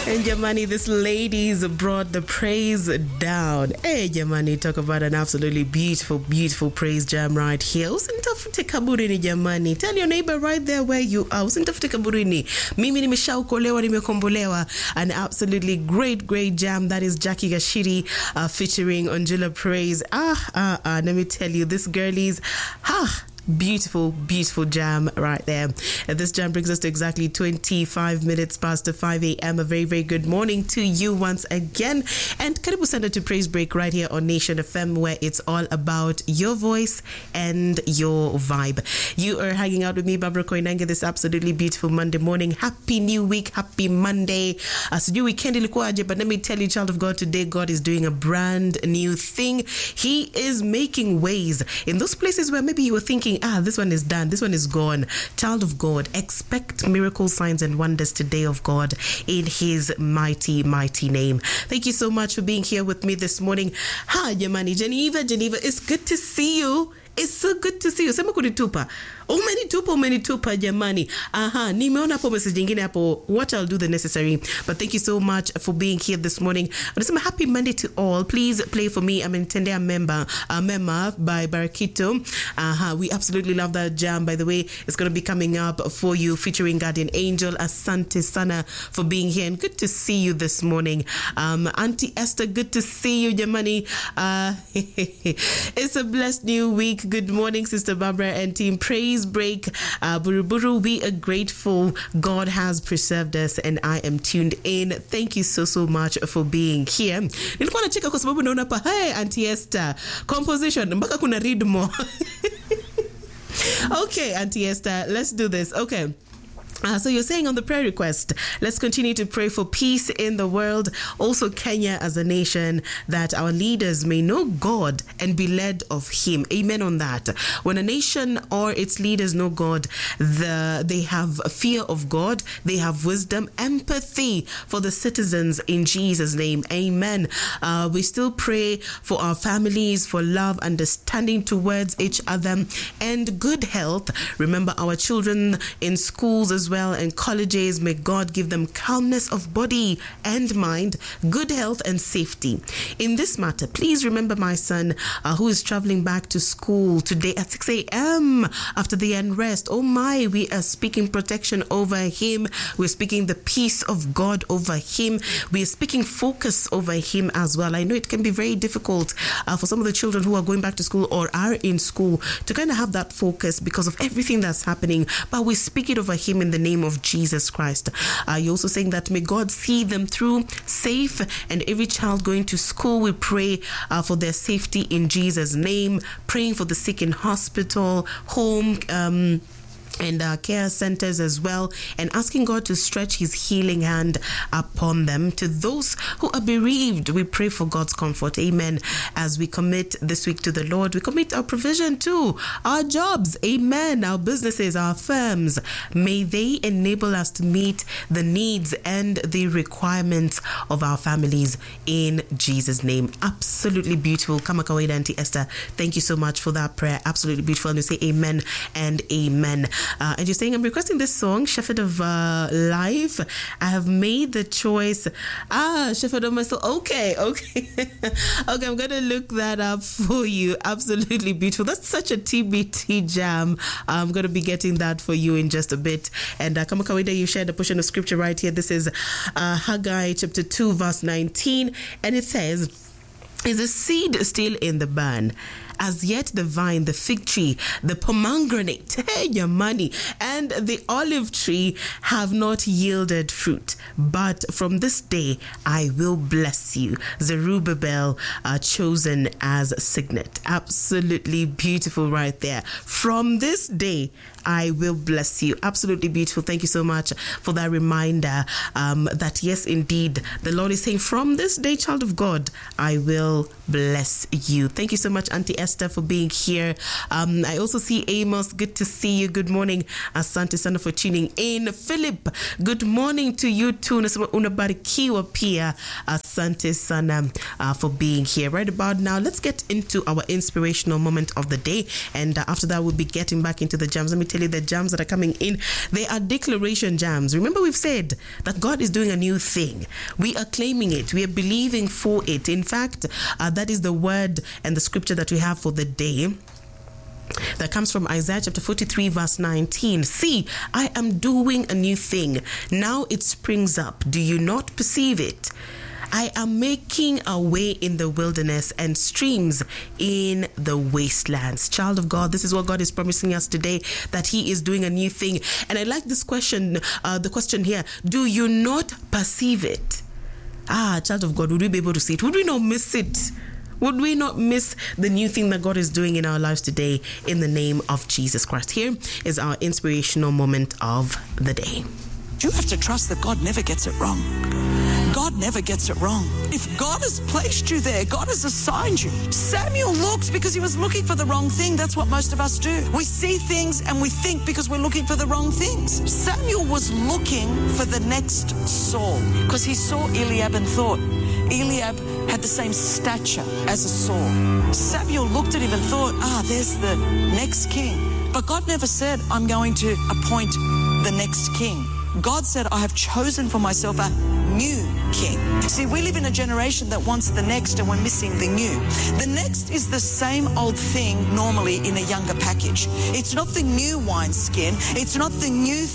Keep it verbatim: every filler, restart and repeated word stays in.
And Jamani, this lady's brought the praise down. Hey, Jamani, talk about an absolutely beautiful, beautiful praise jam right here. Usintafute kaburini, Jamani. Tell your neighbor right there where you are. Usintafute kaburini. Mimi nimeshaokolewa, nimekombolewa. An absolutely great, great jam. That is Jackie Gashiri uh, featuring Angela Praise. Ah, ah, ah. Let me tell you, this girlie's, ah, beautiful, beautiful jam right there. And this jam brings us to exactly twenty-five minutes past five a.m. A very, very good morning to you once again. And Karibu Sender to Praise Break right here on Nation F M, where it's all about your voice and your vibe. You are hanging out with me, Barbara Koinange, this absolutely beautiful Monday morning. Happy new week. Happy Monday. As you weekend ilikuwaje, but let me tell you, child of God, today God is doing a brand new thing. He is making ways in those places where maybe you were thinking, ah, this one is done, this one is gone. Child of God, expect miracles, signs, and wonders today of God in His mighty, mighty name. Thank you so much for being here with me this morning. Hi, Jamani. Geneva, Geneva, it's good to see you. It's so good to see you. Sema kunitupa. Umenitupa, umenitupa, jamani. Aha, nimeona hapo message nyingine hapo. What I'll do the necessary. But thank you so much for being here this morning. Anasema happy Monday to all. Please play for me. I'm Intendea member, uh, Mema by Barakito. Aha, we absolutely love that jam. By the way, it's going to be coming up for you featuring Guardian Angel. Asante sana for being here and good to see you this morning. Um, Auntie Esther, good to see you, jamani. Uh, it's a blessed new week. Good morning, Sister Barbara and team Praise Break. Uh, Buruburu, we are grateful. God has preserved us and I am tuned in. Thank you so, so much for being here. Nilikuwa nacheka kwa sababu naona pa, hey, Auntie Esther, composition, mpaka kuna read more. Okay, Auntie Esther, let's do this. Okay. Uh, so you're saying on the prayer request, let's continue to pray for peace in the world, also Kenya as a nation, that our leaders may know God and be led of Him. Amen on that. When a nation or its leaders know God, the they have fear of God, they have wisdom, empathy for the citizens in Jesus' name. Amen. Uh, we still pray for our families, for love, understanding towards each other, and good health. Remember our children in schools as well and colleges. May God give them calmness of body and mind, good health and safety. In this matter, please remember my son uh, who is traveling back to school today at six a.m. after the unrest. Oh my, we are speaking protection over him. We're speaking the peace of God over him. We are speaking focus over him as well. I know it can be very difficult uh, for some of the children who are going back to school or are in school to kind of have that focus because of everything that's happening, but we speak it over him in the name of Jesus Christ. Uh, you're also saying that may God see them through safe, and every child going to school, we pray uh, for their safety in Jesus' name, praying for the sick in hospital, home, um, and uh, care centers as well, and asking God to stretch His healing hand upon them. To those who are bereaved, we pray for God's comfort. Amen. As we commit this week to the Lord, we commit our provision to our jobs. Amen. Our businesses, our firms. May they enable us to meet the needs and the requirements of our families in Jesus' name. Absolutely beautiful. Kama kawaida, Auntie Esther, thank you so much for that prayer. Absolutely beautiful. And we say amen and amen. Uh, and you're saying, I'm requesting this song, Shepherd of uh, Life. I have made the choice. Ah, Shepherd of my soul. Okay, okay. Okay, I'm going to look that up for you. Absolutely beautiful. That's such a T B T jam. I'm going to be getting that for you in just a bit. And uh, Kama Kawaida, you shared a portion of scripture right here. This is uh, Haggai chapter two, verse nineteen. And it says, is the seed still in the barn? As yet the vine, the fig tree, the pomegranate, hey, your money, and the olive tree have not yielded fruit. But from this day I will bless you. Zerubbabel uh, chosen as signet. Absolutely beautiful right there. From this day I will bless you. Absolutely beautiful. Thank you so much for that reminder um, that yes, indeed, the Lord is saying, from this day, child of God, I will bless you. Thank you so much, Auntie Esther. Esther, for being here. Um, I also see Amos. Good to see you. Good morning. Asante sana for tuning in. Philip, good morning to you too. Unabarikiwa pia. Asante sana uh, for being here. Right about now, let's get into our inspirational moment of the day. And uh, after that, we'll be getting back into the jams. Let me tell you, the jams that are coming in, they are declaration jams. Remember, we've said that God is doing a new thing. We are claiming it. We are believing for it. In fact, uh, that is the word and the scripture that we have for the day. That comes from Isaiah chapter forty-three, verse nineteen. See, I am doing a new thing. Now it springs up. Do you not perceive it? I am making a way in the wilderness and streams in the wastelands. Child of God, this is what God is promising us today, that He is doing a new thing. And I like this question, uh, the question here, do you not perceive it? Ah, child of God, would we be able to see it? Would we not miss it? Would we not miss the new thing that God is doing in our lives today in the name of Jesus Christ? Here is our inspirational moment of the day. You have to trust that God never gets it wrong. God never gets it wrong. If God has placed you there, God has assigned you. Samuel looked because he was looking for the wrong thing. That's what most of us do. We see things and we think because we're looking for the wrong things. Samuel was looking for the next Saul because he saw Eliab and thought, Eliab had the same stature as a Saul. Samuel looked at him and thought, ah, there's the next king. But God never said, I'm going to appoint the next king. God said, I have chosen for myself a new king. See, we live in a generation that wants the next and we're missing the new. The next is the same old thing normally in a younger package. It's not the new wineskin. It's not the new